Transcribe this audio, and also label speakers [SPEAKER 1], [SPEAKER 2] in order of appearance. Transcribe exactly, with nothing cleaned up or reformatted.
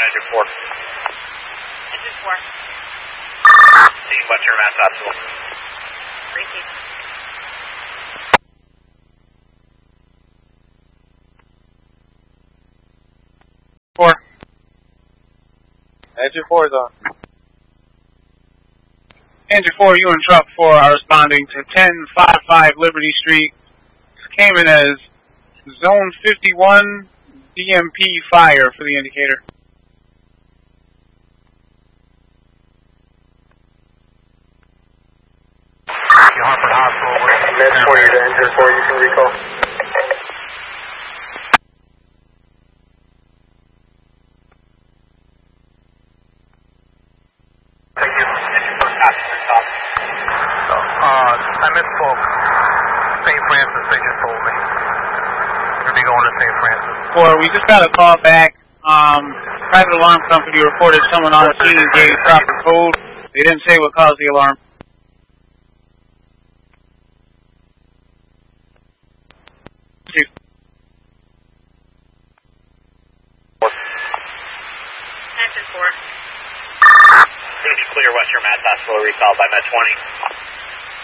[SPEAKER 1] engine four.
[SPEAKER 2] Engine four.
[SPEAKER 1] Seeing Western Mass Hospital.
[SPEAKER 2] Repeat.
[SPEAKER 3] Four. Engine four is on. Engine four, you and Truck four are responding to ten fifty-five Liberty Street. This came in as Zone fifty-one D M P fire for the indicator.
[SPEAKER 1] Hartford Hospital.
[SPEAKER 4] Med four, you're to engine four, you can recall.
[SPEAKER 1] Thank you. Engine four, passenger top.
[SPEAKER 5] Uh, I misspoke. Saint Francis, they just told me. We're going to be going to Saint Francis.
[SPEAKER 3] Four, we just got a call back. Um, private alarm company reported someone on the scene gave proper code. They didn't say what caused the alarm.
[SPEAKER 2] Engine four.
[SPEAKER 1] Soon to clear Western Mass Hospital, recall by Med twenty.